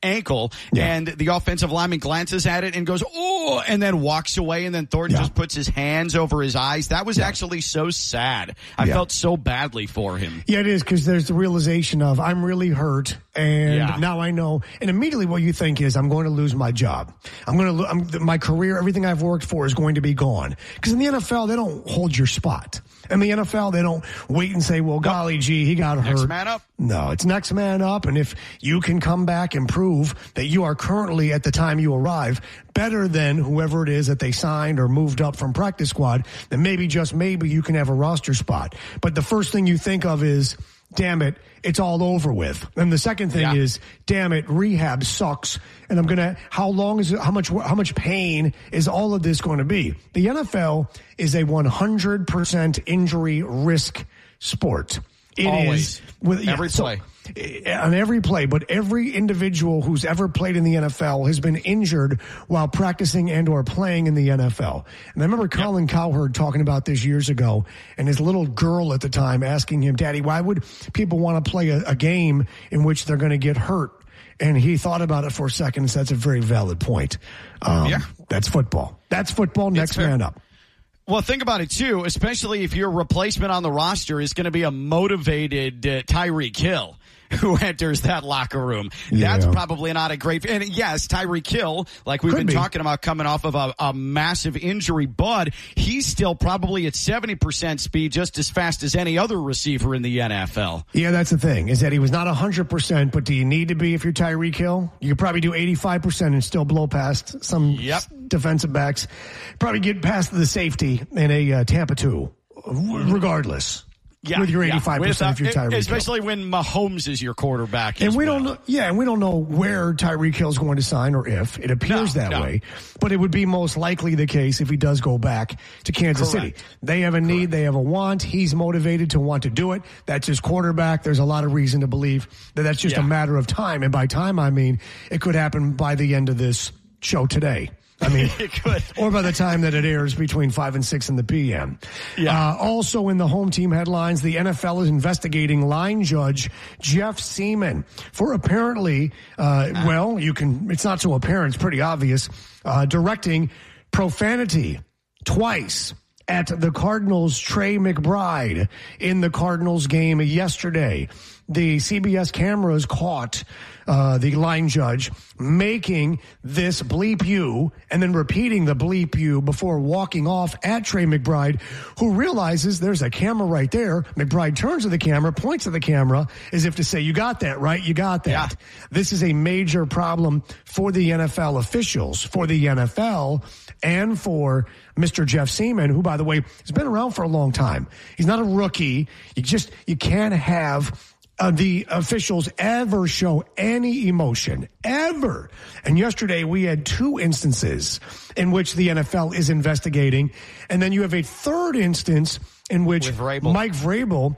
ankle, and the offensive lineman glances at it and goes, oh, and then walks away, and then Thornton just puts his hands over his eyes. That was actually so sad. I felt so badly for him. Yeah, it is, because there's the realization of, I'm really hurt, and now I know. And immediately what you think is, I'm going to lose my job. My career, everything I've worked for is going to be gone. Because in the NFL, they don't hold your spot. In the NFL, they don't wait and say, well, golly gee, he got hurt. Next man up. No, it's next man up. And if you can come back and prove that you are currently, at the time you arrive, better than whoever it is that they signed or moved up from practice squad, then maybe, just maybe, you can have a roster spot. But the first thing you think of is, damn it, it's all over with. And the second thing is, damn it, rehab sucks. And how much pain is all of this going to be? The NFL is a 100% injury risk sport. It always. With every play. On every play, but every individual who's ever played in the NFL has been injured while practicing and or playing in the NFL. And I remember Colin Cowherd talking about this years ago, and his little girl at the time asking him, Daddy, why would people want to play a game in which they're going to get hurt? And he thought about it for a second and said, that's a very valid point. That's football. That's football. Next man up. Well, think about it, too, especially if your replacement on the roster is going to be a motivated Tyreek Hill who enters that locker room. That's probably not a great – and yes, Tyreek Hill, like we've been talking about, coming off of a massive injury, but he's still probably at 70% speed, just as fast as any other receiver in the NFL. Yeah, that's the thing, is that he was not 100%, but do you need to be if you're Tyreek Hill? You could probably do 85% and still blow past some defensive backs. Probably get past the safety in a Tampa 2, regardless. With your 85% if you're Tyreek Hill. Especially when Mahomes is your quarterback. And we don't know where Tyreek Hill's going to sign or if. It appears that way. But it would be most likely the case if he does go back to Kansas City. They have a need, they have a want. He's motivated to want to do it. That's his quarterback. There's a lot of reason to believe that that's just a matter of time. And by time, I mean, it could happen by the end of this show today. I mean, or by the time that it airs between 5 and 6 in the p.m. Also in the home team headlines, the NFL is investigating line judge Jeff Seaman for apparently, it's not so apparent, it's pretty obvious, directing profanity twice at the Cardinals' Trey McBride in the Cardinals game yesterday. The CBS cameras caught the line judge making this bleep you and then repeating the bleep you before walking off at Trey McBride, who realizes there's a camera right there. McBride turns to the camera, points to the camera as if to say, you got that, right? You got that. Yeah. This is a major problem for the NFL officials, for the NFL, and for Mr. Jeff Seaman, who, by the way, has been around for a long time. He's not a rookie. You can't have the officials ever show any emotion, ever. And yesterday we had 2 instances in which the NFL is investigating. And then you have a third instance in which Mike Vrabel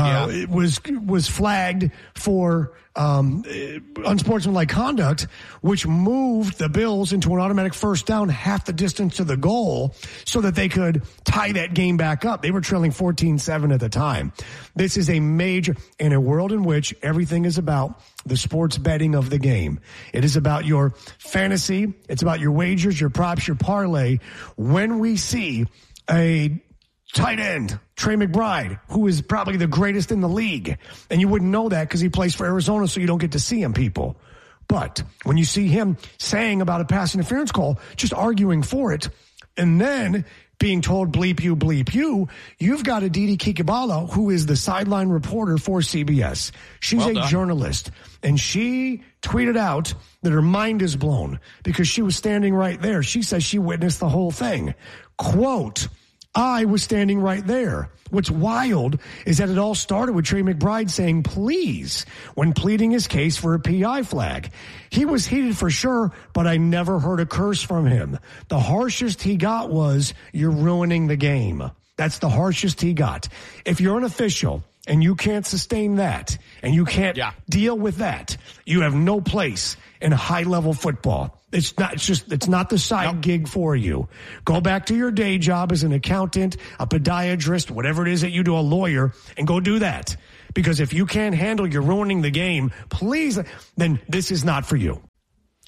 was flagged for unsportsmanlike conduct, which moved the Bills into an automatic first down half the distance to the goal so that they could tie that game back up. They were trailing 14-7 at the time. This is a major, in a world in which everything is about the sports betting of the game. It is about your fantasy. It's about your wagers, your props, your parlay. When we see a tight end, Trey McBride, who is probably the greatest in the league. And you wouldn't know that because he plays for Arizona, so you don't get to see him, people. But when you see him saying about a pass interference call, just arguing for it, and then being told bleep you, you've got Aditi Kikabala, who is the sideline reporter for CBS. She's a journalist, and she tweeted out that her mind is blown because she was standing right there. She says she witnessed the whole thing. Quote, I was standing right there. What's wild is that it all started with Trey McBride saying, please, when pleading his case for a PI flag. He was heated for sure, but I never heard a curse from him. The harshest he got was, you're ruining the game. That's the harshest he got. If you're an official and you can't sustain that and you can't deal with that, you have no place in high-level football. It's not the side gig for you. Go back to your day job as an accountant, a podiatrist, whatever it is that you do, a lawyer, and go do that. Because if you can't handle you're ruining the game, please, then this is not for you.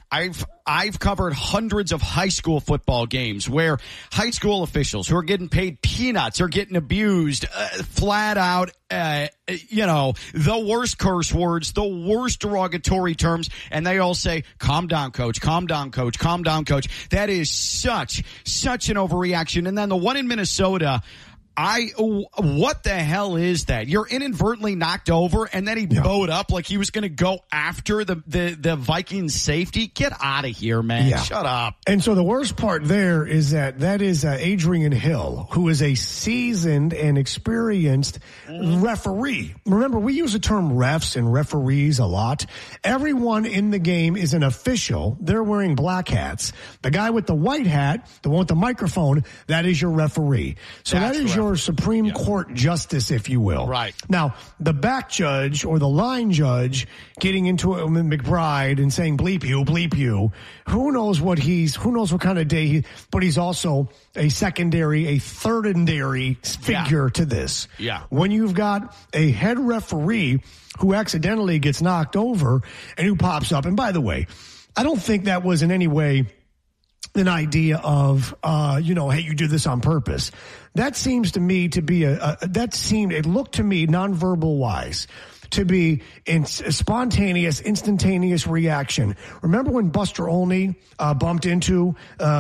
I've covered hundreds of high school football games where high school officials who are getting paid peanuts are getting abused flat out, the worst curse words, the worst derogatory terms, and they all say, calm down, coach, calm down, coach, calm down, coach. That is such an overreaction. And then the one in Minnesota, what the hell is that? You're inadvertently knocked over, and then he bowed up like he was going to go after the Vikings safety. Get out of here, man. Yeah. Shut up. And so the worst part there is that is Adrian Hill, who is a seasoned and experienced referee. Remember, we use the term refs and referees a lot. Everyone in the game is an official. They're wearing black hats. The guy with the white hat, the one with the microphone, that is your referee. So that is your Supreme Court justice, if you will. Right. Now, the back judge or the line judge getting into it with McBride and saying, bleep you, who knows what kind of day but he's also a thirdary figure to this. Yeah. When you've got a head referee who accidentally gets knocked over and who pops up, and by the way, I don't think that was in any way an idea of, hey, you did this on purpose. That seems to me to be it looked to me nonverbal wise to be in spontaneous, instantaneous reaction. Remember when Buster Olney bumped into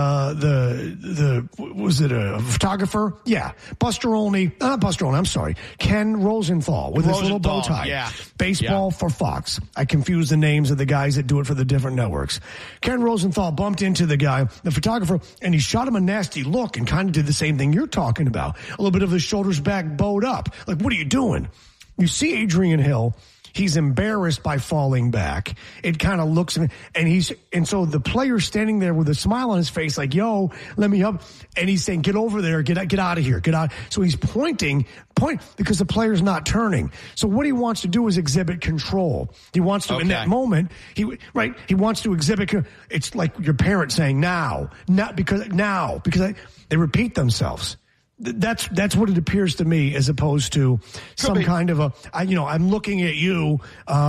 was it a photographer? Yeah, I'm sorry, Ken Rosenthal with his little bow tie. Yeah. Baseball for Fox. I confuse the names of the guys that do it for the different networks. Ken Rosenthal bumped into the guy, the photographer, and he shot him a nasty look and kind of did the same thing you're talking about. A little bit of the shoulders back, bowed up. Like, what are you doing? You see Adrian Hill, he's embarrassed by falling back. It kind of looks, and so the player's standing there with a smile on his face, like, yo, let me help. And he's saying, get over there, get out of here, get out. So he's pointing because the player's not turning. So what he wants to do is exhibit control. He wants to, in that moment, he wants to exhibit, it's like your parent saying because they repeat themselves. That's what it appears to me, as opposed to some kind of I'm looking at you,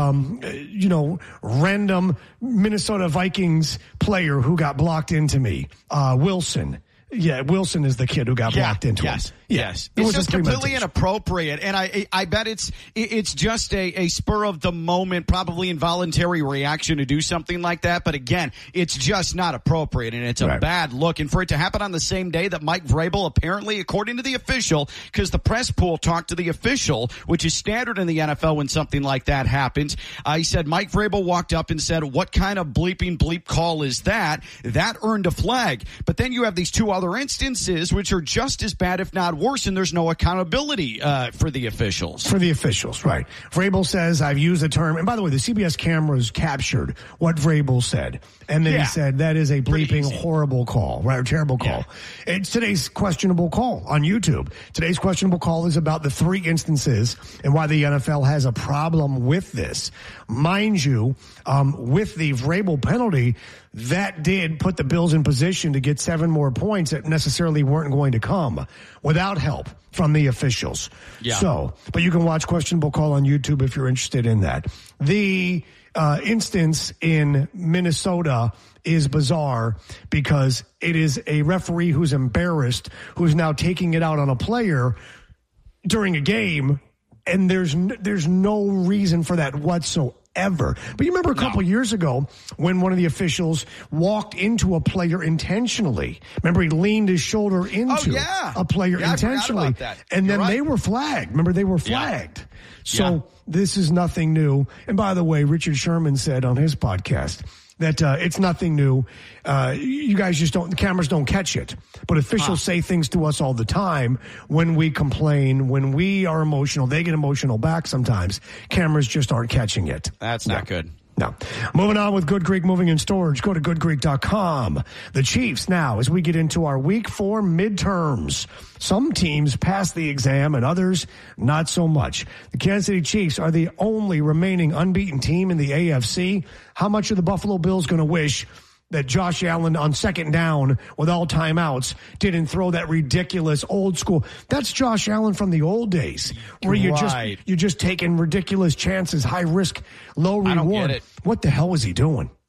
random Minnesota Vikings player who got blocked into me, Wilson. Yeah, Wilson is the kid who got blocked into him. Yes. It's just completely inappropriate. And I bet it's just a spur of the moment, probably involuntary reaction to do something like that. But again, it's just not appropriate, and it's a bad look. And for it to happen on the same day that Mike Vrabel, apparently, according to the official, because the press pool talked to the official, which is standard in the NFL when something like that happens, he said Mike Vrabel walked up and said, what kind of bleep call is that? That earned a flag. But then you have these two other instances which are just as bad, if not worse, and there's no accountability for the officials. For the officials, right. Vrabel says, I've used the term, and by the way, the CBS cameras captured what Vrabel said. And then he said, that is a bleeping horrible call, right? Or terrible call. It's today's questionable call on YouTube. Today's questionable call is about the 3 instances and why the NFL has a problem with this. Mind you, with the Vrabel penalty, that did put the Bills in position to get 7 more points that necessarily weren't going to come without help from the officials. Yeah. So, but you can watch Questionable Call on YouTube if you're interested in that. The instance in Minnesota is bizarre because it is a referee who's embarrassed, who's now taking it out on a player during a game, and there's no reason for that whatsoever. But you remember a couple years ago when one of the officials walked into a player intentionally. Remember, he leaned his shoulder into a player intentionally. And then they were flagged. Remember, they were flagged. Yeah. So this is nothing new. And by the way, Richard Sherman said on his podcast that it's nothing new. You guys the cameras don't catch it. But officials say things to us all the time when we complain, when we are emotional. They get emotional back sometimes. Cameras just aren't catching it. That's not good. No. Moving on with Good Greek Moving and Storage. Go to goodgreek.com. The Chiefs now, as we get into our Week 4 midterms. Some teams pass the exam and others not so much. The Kansas City Chiefs are the only remaining unbeaten team in the AFC. How much are the Buffalo Bills going to wish that Josh Allen on second down with all timeouts didn't throw that ridiculous old school? That's Josh Allen from the old days where you're just taking ridiculous chances, high risk, low reward. I don't get it. What the hell was he doing?